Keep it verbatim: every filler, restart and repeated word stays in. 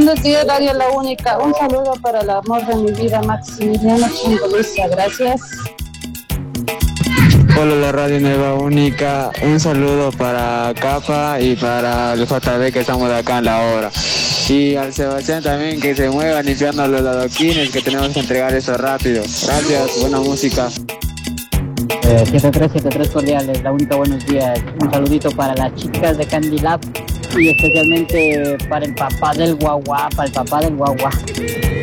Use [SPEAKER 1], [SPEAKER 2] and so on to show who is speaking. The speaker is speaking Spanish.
[SPEAKER 1] Buenos días, Radio La Única. Un saludo para el amor de mi vida, Maximiliano Chingolucia. Gracias.
[SPEAKER 2] Hola, la Radio Nueva Única. Un saludo para Capa y para el J B que estamos acá en la obra. Y al Sebastián también, que se mueva limpiando los adoquines, que tenemos que entregar eso rápido. Gracias, buena música.
[SPEAKER 3] Eh, siete tres siete tres cordiales, La Única, buenos días. Un saludito para las chicas de Candy Lab y especialmente para el papá del guagua, para el papá del guagua.